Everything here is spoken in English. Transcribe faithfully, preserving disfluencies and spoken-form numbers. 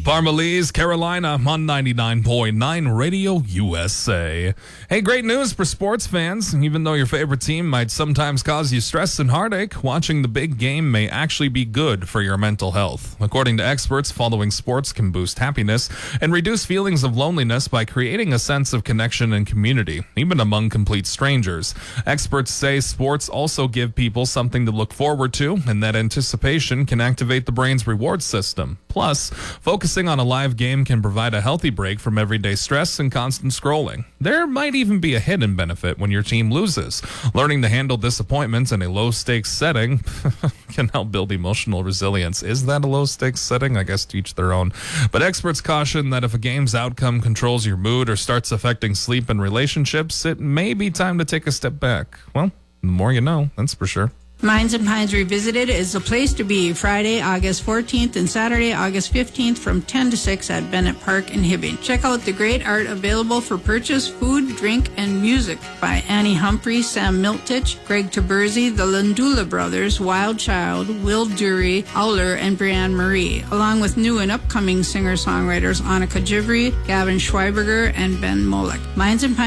Parmalese, Carolina on ninety-nine point nine Radio U S A. Hey, great news for sports fans. Even though your favorite team might sometimes cause you stress and heartache, watching the big game may actually be good for your mental health. According to experts, following sports can boost happiness and reduce feelings of loneliness by creating a sense of connection and community, even among complete strangers. Experts say sports also give people something to look forward to, and that anticipation can activate the brain's reward system. Plus, focusing on a live game can provide a healthy break from everyday stress and constant scrolling. There might even be a hidden benefit when your team loses. Learning to handle disappointments in a low-stakes setting can help build emotional resilience. Is that a low-stakes setting? I guess to each their own. But experts caution that if a game's outcome controls your mood or starts affecting sleep and relationships, it may be time to take a step back. Well, the more you know, that's for sure. Mines and Pines Revisited is the place to be Friday, August fourteenth and Saturday, August fifteenth from ten to six at Bennett Park in Hibbing. Check out the great art available for purchase, food, drink, and music by Annie Humphrey, Sam Miltich, Greg Taberzi, the Landula Brothers, Wild Child, Will Dury, Owler, and Brianne Marie, along with new and upcoming singer-songwriters Annika Jivry, Gavin Schweiberger, and Ben Molek. Mines and Pines